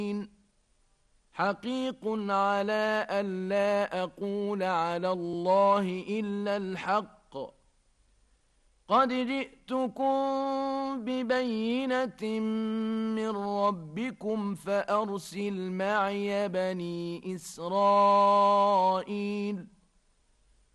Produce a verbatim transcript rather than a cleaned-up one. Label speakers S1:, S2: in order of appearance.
S1: حقيق على ألا أقول على الله إلا الحق قد جئتكم ببينة من ربكم فأرسل معي بني إسرائيل